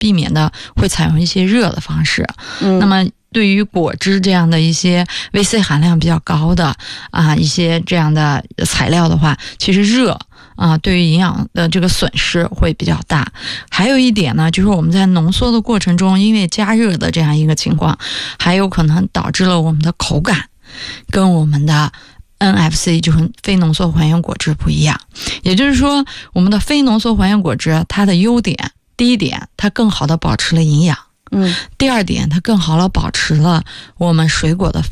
避免的会采用一些热的方式。那么对于果汁这样的一些 VC 含量比较高的一些这样的材料的话，其实热对于营养的这个损失会比较大。还有一点呢，就是我们在浓缩的过程中，因为加热的这样一个情况，还有可能导致了我们的口感跟我们的 NFC 就是非浓缩还原果汁不一样。也就是说，我们的非浓缩还原果汁它的优点，第一点，它更好的保持了营养。第二点，它更好的保持了我们水果的